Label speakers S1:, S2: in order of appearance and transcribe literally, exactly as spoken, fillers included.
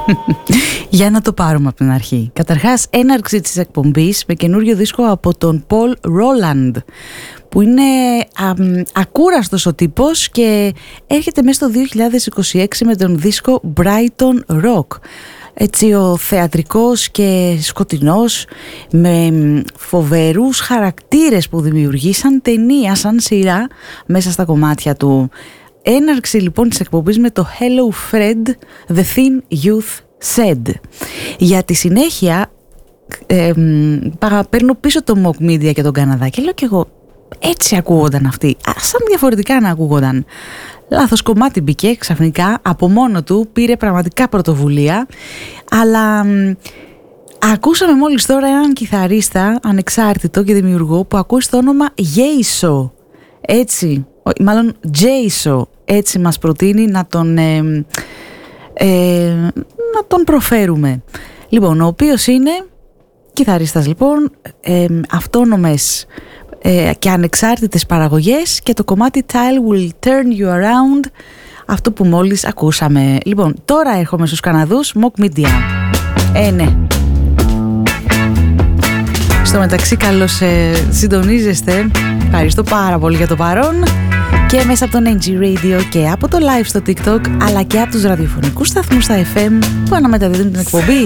S1: Για να το πάρουμε από την αρχή. Καταρχάς, έναρξη της εκπομπής με καινούριο δίσκο από τον Paul Roland, που είναι α, ακούραστος ο τύπος και έρχεται μέσα στο δύο χιλιάδες είκοσι έξι με τον δίσκο Brighton Rock. Έτσι ο θεατρικός και σκοτεινός, με φοβερούς χαρακτήρες που δημιουργεί σαν ταινία, σαν σειρά μέσα στα κομμάτια του. Έναρξη λοιπόν της εκπομπής με το Hello Fred, The Thin Youth Said. Για τη συνέχεια ε, παίρνω πίσω το Mock Media και τον Καναδά και λέω κι εγώ, έτσι ακούγονταν αυτοί, α, σαν διαφορετικά να ακούγονταν. Λάθος κομμάτι μπήκε ξαφνικά, από μόνο του πήρε πραγματικά πρωτοβουλία. Αλλά μ, ακούσαμε μόλις τώρα έναν κιθαρίστα ανεξάρτητο και δημιουργό που ακούει στο όνομα Γέισο. Έτσι, μάλλον Τζέισο, έτσι μας προτείνει να τον, ε, ε, να τον προφέρουμε. Λοιπόν, ο οποίος είναι κιθαρίστας λοιπόν, ε, αυτόνομες ε, και ανεξάρτητες παραγωγές, και το κομμάτι Tile Will Turn You Around, αυτό που μόλις ακούσαμε. Λοιπόν, τώρα έρχομαι στους Καναδούς, Mock Media. Ε, ναι. Στο μεταξύ καλώς ε, συντονίζεστε. Ευχαριστώ πάρα πολύ για το παρόν. Και μέσα από τον εν τζι Radio και από το live στο TikTok, αλλά και από τους ραδιοφωνικούς σταθμούς στα εφ εμ που αναμεταδίδουν την εκπομπή.